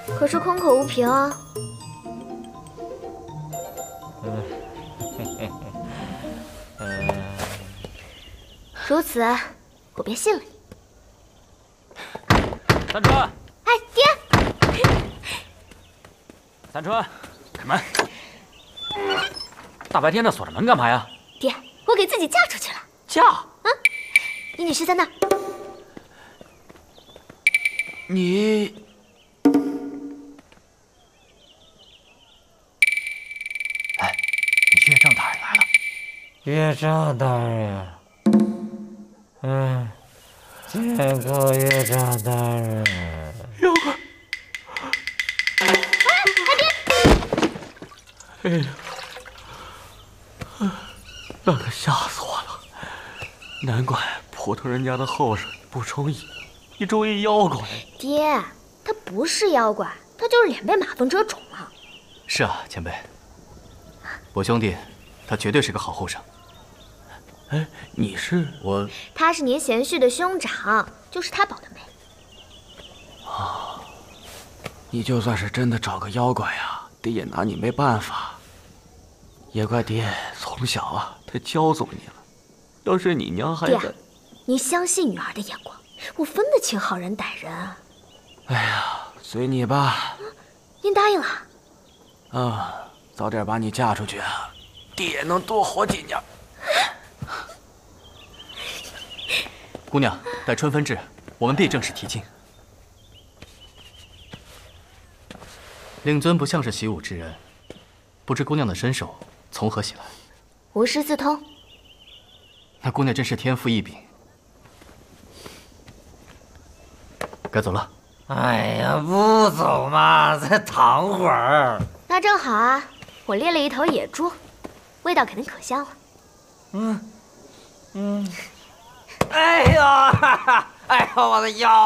可是空口无凭啊。如此，我便信了你。 三春， 哎，爹！ 三春，开门！大白天的锁着门干嘛呀？ 爹，我给自己嫁出去了。 嫁？ 你女婿在那儿。 你哎，岳丈大人来了。 岳丈大人，见过岳丈大人。 妖怪！哎呀，那可吓死我了！难怪普通人家的后生不中意，你中意妖怪。 爹，他不是妖怪，他就是脸被马蜂蛰肿了。 是啊，前辈，我兄弟，他绝对是个好后生。 哎，你是？ 我， 他是您贤婿的兄长，就是他保的媒。 你就算是真的找个妖怪呀，爹也拿你没办法。也怪爹从小啊，他教纵你了。要是你娘还在， 爹，你相信女儿的眼光，我分得清好人歹人。 哎呀，随你吧。 您答应了？ 啊，早点把你嫁出去啊，爹也能多活几年。 姑娘，待春分至，我们必正式提亲。令尊不像是习武之人，不知姑娘的身手从何习来？ 无师自通。 那姑娘真是天赋异禀。该走了。 哎呀，不走嘛，再躺会儿。 那正好啊，我猎了一头野猪，味道肯定可香了。 哎呀，哎呀，我的腰！